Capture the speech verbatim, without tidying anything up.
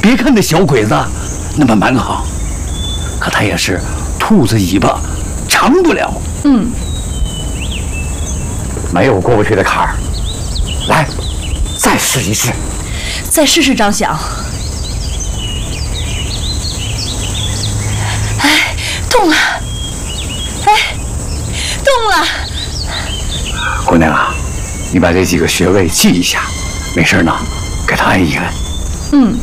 别看那小鬼子那么蛮横，可他也是兔子尾巴长不了。 嗯， 没有过不去的坎儿。来，再试一试。 再试试，张想。哎，动了！哎，动了！ 姑娘啊，你把这几个穴位记一下，没事呢，给他按一按。 嗯。